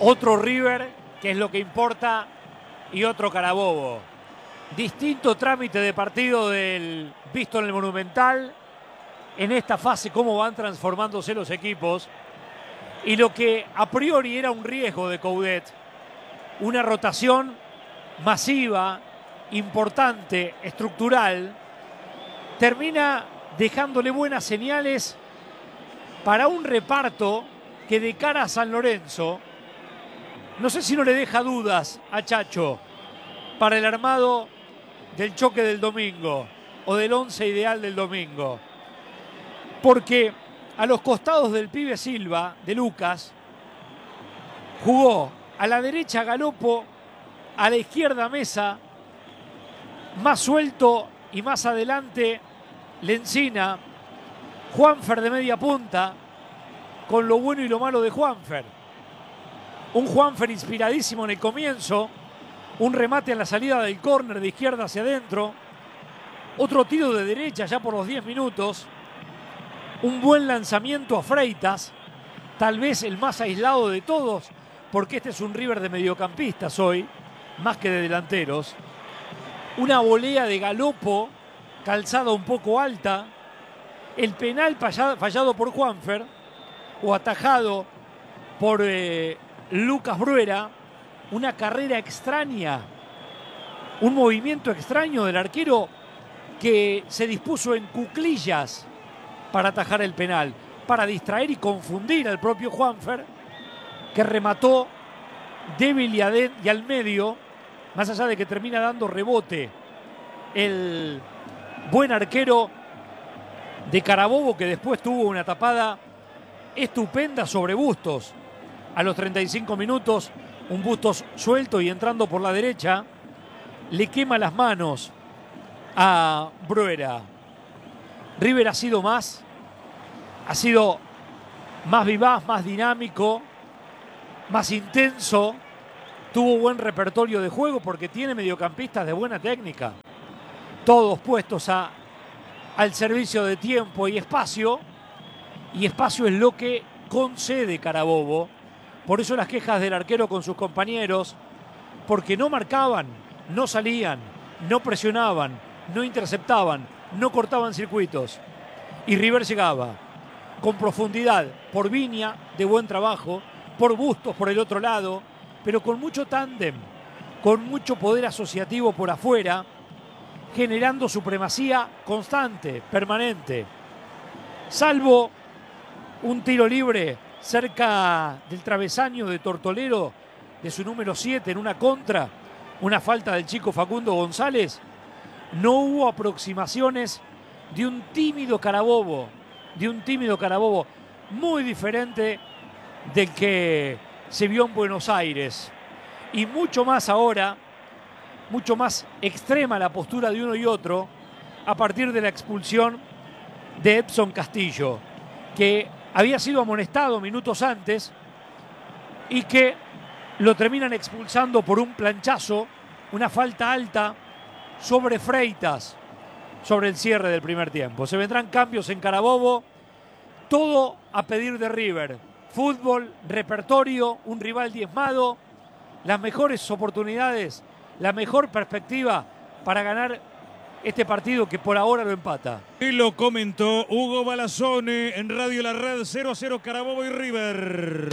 Otro River, que es lo que importa, y otro Carabobo. Distinto trámite de partido del visto en el Monumental. En esta fase, cómo van transformándose los equipos. Y lo que a priori era un riesgo de Coudet, una rotación masiva, importante, estructural, termina dejándole buenas señales para un reparto que de cara a San Lorenzo, no sé si no le deja dudas a Chacho para el armado del choque del domingo o del once ideal del domingo. Porque a los costados del pibe Silva, de Lucas, jugó a la derecha Galopo, a la izquierda Mesa, más suelto y más adelante Lencina, Juanfer de media punta, con lo bueno y lo malo de Juanfer. Un Juanfer inspiradísimo en el comienzo, un remate en la salida del córner de izquierda hacia adentro, otro tiro de derecha ya por los 10 minutos, un buen lanzamiento a Freitas, tal vez el más aislado de todos, porque este es un River de mediocampistas hoy, más que de delanteros. Una volea de Galopo, calzada un poco alta, el penal fallado por Juanfer, o atajado por Lucas Bruera, una carrera extraña, un movimiento extraño del arquero que se dispuso en cuclillas para atajar el penal, para distraer y confundir al propio Juanfer, que remató débil y al medio, más allá de que termina dando rebote el buen arquero de Carabobo, que después tuvo una tapada estupenda sobre Bustos. A los 35 minutos, un Bustos suelto y entrando por la derecha, le quema las manos a Bruera. River ha sido más vivaz, más dinámico, más intenso, tuvo buen repertorio de juego porque tiene mediocampistas de buena técnica, todos puestos al servicio de tiempo y espacio es lo que concede Carabobo. Por eso las quejas del arquero con sus compañeros, porque no marcaban, no salían, no presionaban, no interceptaban, no cortaban circuitos. Y River llegaba con profundidad por Viña, de buen trabajo, por Bustos por el otro lado, pero con mucho tándem, con mucho poder asociativo por afuera, generando supremacía constante, permanente. Salvo un tiro libre cerca del travesaño de Tortolero, de su número 7 en una contra, una falta del chico Facundo González, no hubo aproximaciones de un tímido Carabobo, muy diferente del que se vio en Buenos Aires. Y mucho más ahora, mucho más extrema la postura de uno y otro a partir de la expulsión de Edson Castillo, que había sido amonestado minutos antes y que lo terminan expulsando por un planchazo, una falta alta sobre Freitas, sobre el cierre del primer tiempo. Se vendrán cambios en Carabobo, todo a pedir de River. Fútbol, repertorio, un rival diezmado, las mejores oportunidades, la mejor perspectiva para ganar este partido que por ahora lo empata. Y lo comentó Hugo Balazone en Radio La Red. 0-0 Carabobo y River.